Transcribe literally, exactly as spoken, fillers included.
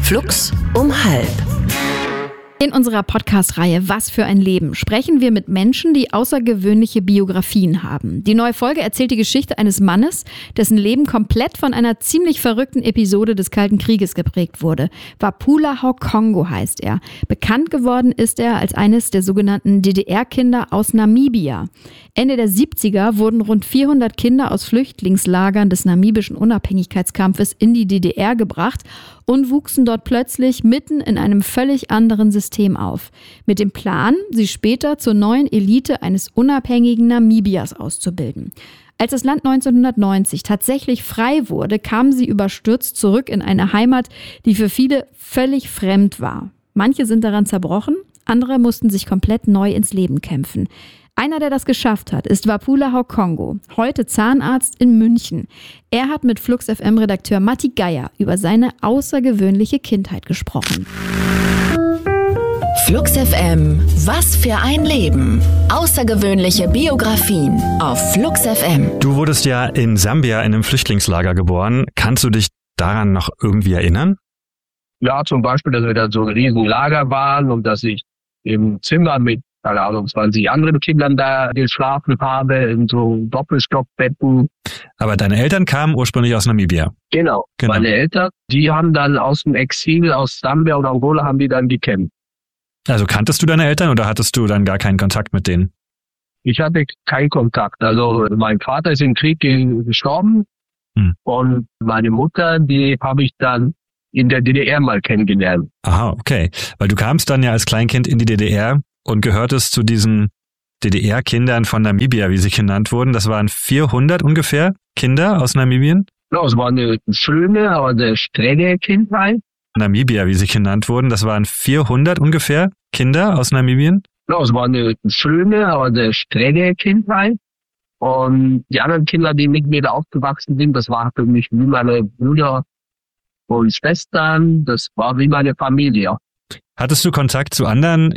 Flux um halb. In unserer Podcast-Reihe Was für ein Leben sprechen wir mit Menschen, die außergewöhnliche Biografien haben. Die neue Folge erzählt die Geschichte eines Mannes, dessen Leben komplett von einer ziemlich verrückten Episode des Kalten Krieges geprägt wurde. Wapula Haukongo heißt er. Bekannt geworden ist er als eines der sogenannten D D R-Kinder aus Namibia. Ende der siebziger wurden rund vierhundert Kinder aus Flüchtlingslagern des namibischen Unabhängigkeitskampfes in die D D R gebracht und wuchsen dort plötzlich mitten in einem völlig anderen System auf. Mit dem Plan, sie später zur neuen Elite eines unabhängigen Namibias auszubilden. Als das Land neunzehnhundertneunzig tatsächlich frei wurde, kamen sie überstürzt zurück in eine Heimat, die für viele völlig fremd war. Manche sind daran zerbrochen, andere mussten sich komplett neu ins Leben kämpfen. Einer, der das geschafft hat, ist Wapula Haukongo, heute Zahnarzt in München. Er hat mit Flux F M-Redakteur Matti Geier über seine außergewöhnliche Kindheit gesprochen. Flux F M, was für ein Leben. Außergewöhnliche Biografien auf Flux F M. Du wurdest ja in Sambia in einem Flüchtlingslager geboren. Kannst du dich daran noch irgendwie erinnern? Ja, zum Beispiel, dass wir da so ein riesen Lager waren und dass ich im Zimmer mit, keine Ahnung, zwanzig anderen Kindern da geschlafen habe, in so Doppelstockbetten. Aber deine Eltern kamen ursprünglich aus Namibia. Genau. genau. Meine Eltern, die haben dann aus dem Exil, aus Sambia und Angola, haben die dann gekämpft. Also kanntest du deine Eltern oder hattest du dann gar keinen Kontakt mit denen? Ich hatte keinen Kontakt. Also mein Vater ist im Krieg gestorben hm. und meine Mutter, die habe ich dann in der D D R mal kennengelernt. Aha, okay. Weil du kamst dann ja als Kleinkind in die D D R und gehörtest zu diesen D D R-Kindern von Namibia, wie sie genannt wurden. Das waren vierhundert ungefähr Kinder aus Namibien? Ja, es war eine schöne, aber eine strenge Kindheit. Namibia, wie sie genannt wurden. Das waren vierhundert ungefähr Kinder aus Namibien? Ja, es war eine schöne, aber eine strenge Kindheit. Und die anderen Kinder, die mit mir da aufgewachsen sind, das war für mich wie meine Brüder und Schwestern. Das war wie meine Familie. Hattest du Kontakt zu anderen